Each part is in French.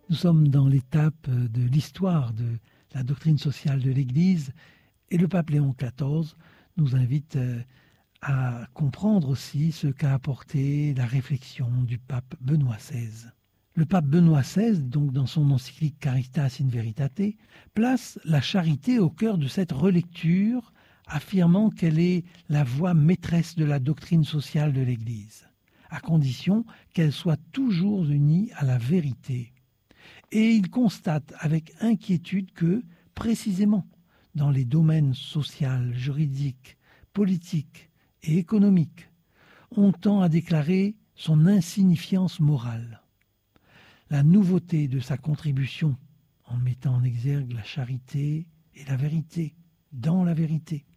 Nous sommes dans l'étape de l'histoire de la doctrine sociale de l'Église et le pape Léon XIV nous invite à comprendre aussi ce qu'a apporté la réflexion du pape Benoît XVI. Le pape Benoît XVI, donc dans son encyclique Caritas in Veritate, place la charité au cœur de cette relecture, affirmant qu'elle est la voie maîtresse de la doctrine sociale de l'Église, à condition qu'elle soit toujours unie à la vérité. Et il constate avec inquiétude que, précisément, dans les domaines social, juridique, politique et économique, on tend à déclarer son insignifiance morale. La nouveauté de sa contribution, en mettant en exergue la charité et la vérité, dans la vérité,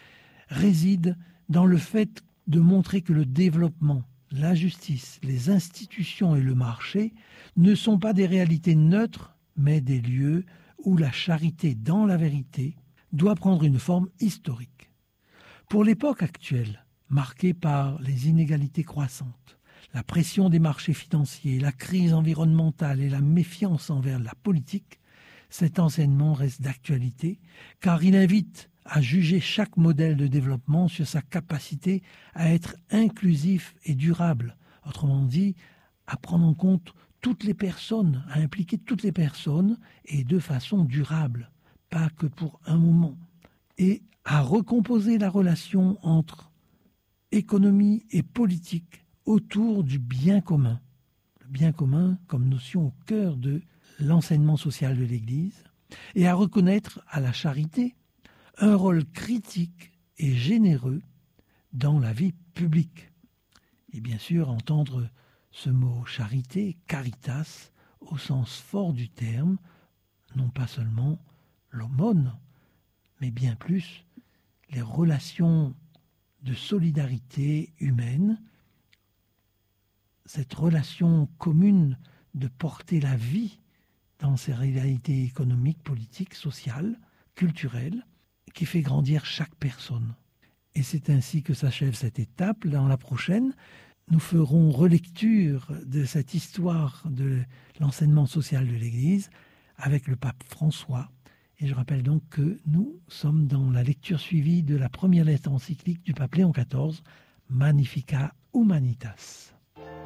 réside dans le fait de montrer que le développement, la justice, les institutions et le marché ne sont pas des réalités neutres, mais des lieux où la charité dans la vérité doit prendre une forme historique. Pour l'époque actuelle, marquée par les inégalités croissantes, la pression des marchés financiers, la crise environnementale et la méfiance envers la politique, cet enseignement reste d'actualité car il invite à juger chaque modèle de développement sur sa capacité à être inclusif et durable. Autrement dit, à prendre en compte toutes les personnes, à impliquer toutes les personnes et de façon durable, pas que pour un moment. Et à recomposer la relation entre économie et politique autour du bien commun. Le bien commun comme notion au cœur de l'enseignement social de l'Église, et à reconnaître à la charité un rôle critique et généreux dans la vie publique. Et bien sûr, entendre ce mot charité, caritas, au sens fort du terme, non pas seulement l'aumône, mais bien plus les relations de solidarité humaine, cette relation commune de porter la vie dans ses réalités économiques, politiques, sociales, culturelles, qui fait grandir chaque personne. Et c'est ainsi que s'achève cette étape. Dans la prochaine, nous ferons relecture de cette histoire de l'enseignement social de l'Église avec le pape François. Et je rappelle donc que nous sommes dans la lecture suivie de la première lettre encyclique du pape Léon XIV, Magnificat Humanitas.